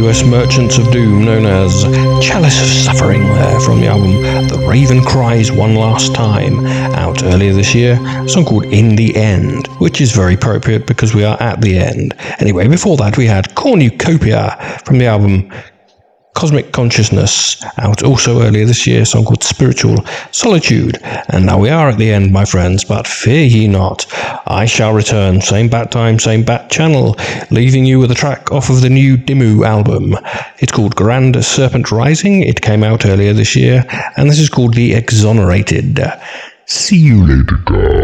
US Merchants of Doom, known as Chalice of Suffering, there from the album The Raven Cries One Last Time, out earlier this year, a song called In the End, which is very appropriate because we are at the end. Anyway, before that we had Cornucopia from the album Cosmic Consciousness, out also earlier this year, a song called Spiritual Solitude. And now we are at the end, my friends, but fear ye not, I shall return, same bat time, same bat channel, leaving you with a track off of the new Dimmu album. It's called Grand Serpent Rising, it came out earlier this year, and this is called The Exonerated. See you later, guys.